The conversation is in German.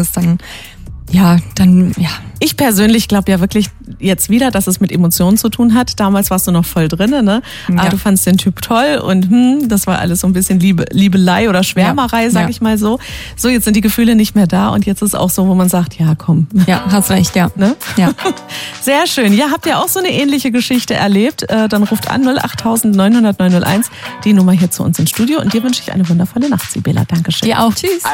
ist, dann. Ich persönlich glaube ja wirklich jetzt wieder, dass es mit Emotionen zu tun hat. Damals warst du noch voll drinne, ne? Ja. Du fandst den Typ toll und das war alles so ein bisschen Liebelei oder Schwärmerei, sag ich mal so. So, jetzt sind die Gefühle nicht mehr da und jetzt ist auch so, wo man sagt, ja, komm. Ja, hast recht, ja. Ne? Ja. Sehr schön. Ja, habt ihr auch so eine ähnliche Geschichte erlebt? Dann ruft an 08900 901 die Nummer hier zu uns ins Studio und dir wünsche ich eine wundervolle Nacht, Sibela. Dankeschön. Dir auch. Tschüss.